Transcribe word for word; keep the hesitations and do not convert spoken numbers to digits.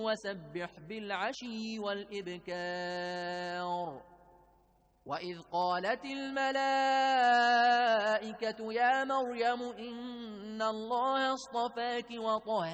وسبح بالعشي والإبكار وإذ قالت الملائكة يا مريم إن الله اصطفاك وطهرك